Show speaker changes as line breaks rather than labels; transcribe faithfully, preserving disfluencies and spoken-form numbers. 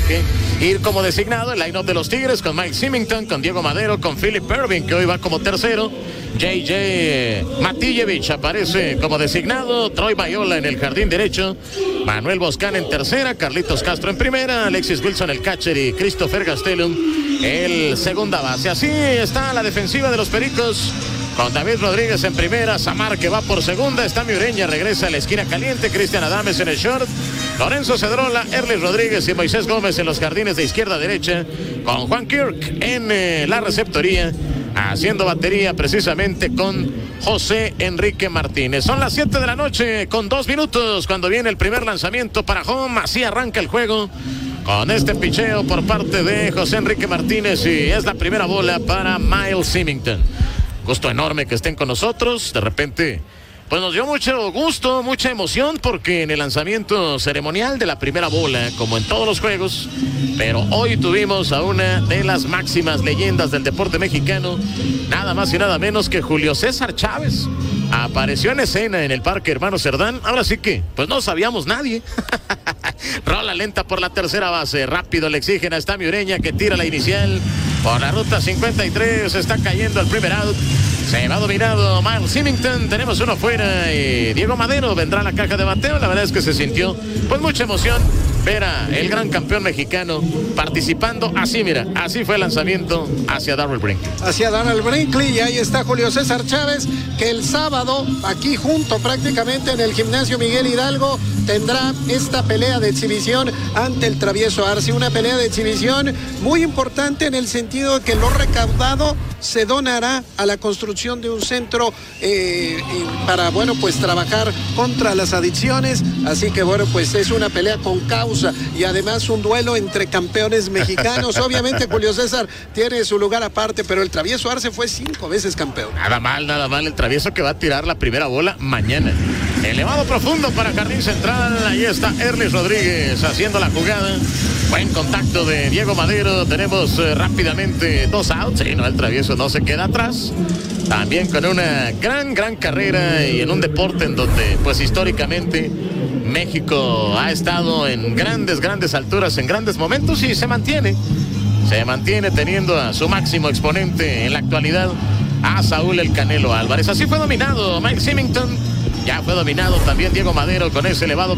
que ir como designado. El line-up de los Tigres con Mike Symington, con Diego Madero, con Philip Ervin, que hoy va como tercero. J J Matijevich aparece como designado. Troy Bayola en el jardín derecho. Manuel Boscán en tercera. Carlitos Castro en primera. Alexis Wilson el catcher y Christopher Gastelum el segunda base. Así está la defensiva de los Pericos, con David Rodríguez en primera, Samar que va por segunda, está Ureña, regresa a la esquina caliente, Cristian Adames en el short, Lorenzo Cedrola, Erlis Rodríguez y Moisés Gómez en los jardines de izquierda a derecha, con Juan Kirk en eh, la receptoría, haciendo batería precisamente con José Enrique Martínez. Son las siete de la noche con dos minutos cuando viene el primer lanzamiento para home. Así arranca el juego con este picheo por parte de José Enrique Martínez y es la primera bola para Miles Symington. Gusto enorme que estén con nosotros. De repente, pues nos dio mucho gusto, mucha emoción, porque en el lanzamiento ceremonial de la primera bola, como en todos los juegos, pero hoy tuvimos a una de las máximas leyendas del deporte mexicano, nada más y nada menos que Julio César Chávez. Apareció en escena en el Parque Hermano Cerdán. Ahora sí que, pues no sabíamos nadie. Rola lenta por la tercera base. Rápido le exigen a Stami Ureña, que tira la inicial por la ruta cincuenta y tres. Está cayendo el primer out. Se va dominado Miles Symington. Tenemos uno fuera y Diego Madero vendrá a la caja de bateo. La verdad es que se sintió pues mucha emoción ver a el gran campeón mexicano participando. Así, mira, así fue el lanzamiento hacia Darrell Brinkley.
Hacia Darrell Brinkley, y ahí está Julio César Chávez, que el sábado, aquí junto prácticamente en el gimnasio Miguel Hidalgo, tendrá esta pelea de exhibición ante el Travieso Arce. Una pelea de exhibición muy importante en el sentido de que lo recaudado se donará a la construcción de un centro eh, para, bueno, pues trabajar contra las adicciones. Así que, bueno, pues es una pelea con causa y además un duelo entre campeones mexicanos. Obviamente Julio César tiene su lugar aparte, pero el Travieso Arce fue cinco veces campeón.
Nada mal, nada mal el Travieso, que va a tirar la primera bola mañana. Elevado profundo para jardín central. Ahí está Erlis Rodríguez haciendo la jugada. Buen contacto de Diego Madero. Tenemos eh, rápidamente dos outs. Sí, no, el Travieso no se queda atrás. También con una gran, gran carrera y en un deporte en donde, pues históricamente, México ha estado en grandes, grandes alturas, en grandes momentos, y se mantiene. Se mantiene teniendo a su máximo exponente en la actualidad, a Saúl El Canelo Álvarez. Así fue dominado Mike Symington. Ya fue dominado también Diego Madero con ese elevado